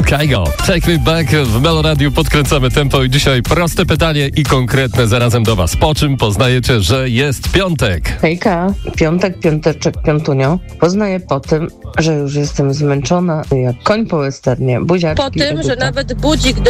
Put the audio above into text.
Kygo, Take Me Back. W Meloradiu podkręcamy tempo i dzisiaj proste pytanie i konkretne zarazem do was. Po czym poznajecie, że jest piątek? Hejka, piąteczek, piątunio. Poznaję po tym, że już jestem zmęczona jak koń po westernie. Buziaczki, Po tym, że Edyta. nawet budzik